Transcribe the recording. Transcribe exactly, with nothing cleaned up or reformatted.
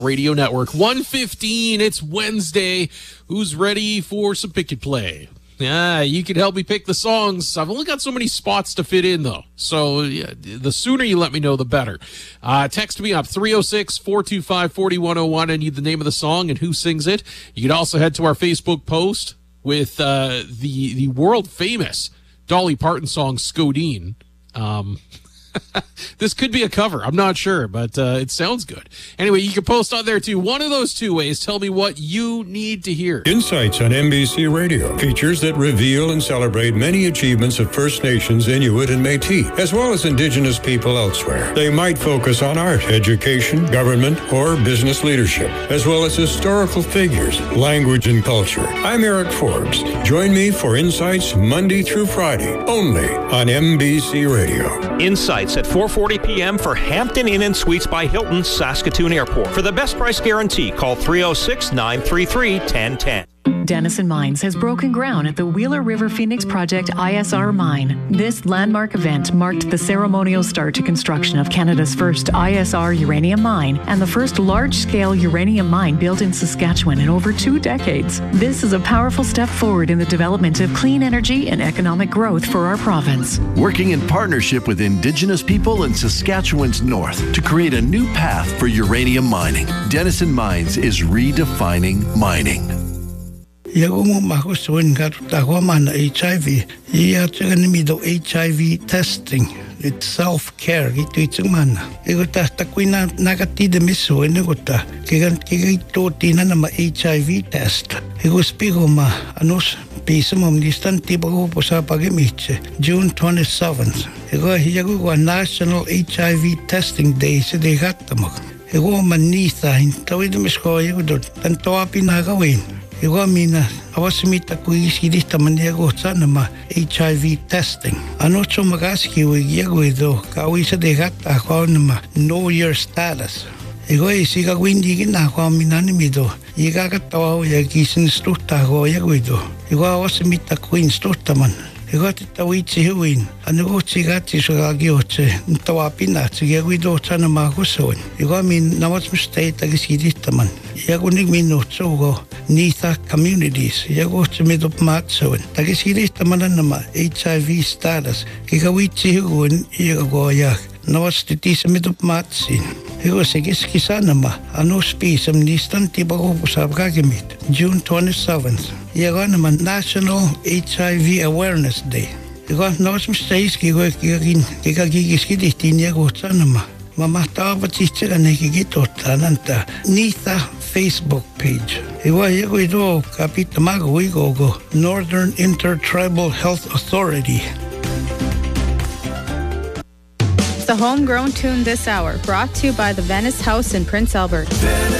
Radio Network. one fifteen, it's Wednesday. Who's ready for some pick and play? Yeah, you can help me pick the songs. I've only got so many spots to fit in, though. So yeah, the sooner you let me know, the better. Uh, text me up, three oh six, four two five, four one oh one. I need the name of the song and who sings it. You can also head to our Facebook post with uh, the, the world-famous Dolly Parton song, Scodine. Um... This could be a cover. I'm not sure, but uh, it sounds good. Anyway, you can post on there, too. One of those two ways. Tell me what you need to hear. Insights on N B C Radio. Features that reveal and celebrate many achievements of First Nations, Inuit, and Métis, as well as Indigenous people elsewhere. They might focus on art, education, government, or business leadership, as well as historical figures, language, and culture. I'm Eric Forbes. Join me for Insights Monday through Friday, only on N B C Radio. Insights at four forty p.m. for Hampton Inn and Suites by Hilton, Saskatoon Airport. For the best price guarantee, call three oh six, nine three three, one oh one oh. Denison Mines has broken ground at the Wheeler River Phoenix Project I S R mine. This landmark event marked the ceremonial start to construction of Canada's first I S R uranium mine and the first large-scale uranium mine built in Saskatchewan in over two decades. This is a powerful step forward in the development of clean energy and economic growth for our province. Working in partnership with Indigenous people in Saskatchewan's north to create a new path for uranium mining. Denison Mines is redefining mining. Yago mo makusuin ka tawa man H I V. Iya tsagan mi do H I V testing. It's self-care. Ito ito man. Iko ta takoy na nakatida misuin iko ta. Kigan kikito tina na ma H I V test. Iko spiko ma anus pisa mo listan tiba ko po sa pag-imit. June twenty-seventh. Iko hiyago ko National H I V Testing Day sa dekata mo. Iko manisa hintawid mo sko iko do. Tantawa pinagawin. Iko mina awas mita ko isidista maniago sana ma H I V testing. Ano so magaski wi yago do kawi sa degata ko na know your status. Iko isiga windi gina ko minani mido. Iga katawa ya kisin stuta ko yago do. Iko awas mita ko instuta man. Iko titawi chihuin. Ano ko chigati so gagioche. Ntawa pina chigago do sana ma ko so. Iko min nawas mistake tagisidista man. Yago nig minutso ko Nitha communities. Yago chimido matsoin. Tagisidista manan nama H I V status. Kikawichi hugun yago yak. Nawas titisa mido matsin. Yago sigiskisa nama. Ano spisam nistan tiba ko pusab kagimit. June twenty-seventh. Yago naman National H I V Awareness Day. Yago nawas mistais kigo kikagin kikagigiskidistin yago sanama. Mamatawa patitsa na kikito tananta Nitha Facebook page. Iwa yago ito kapita mago igo go Northern Intertribal Health Authority. The homegrown tune this hour, brought to you by the Venice House in Prince Albert.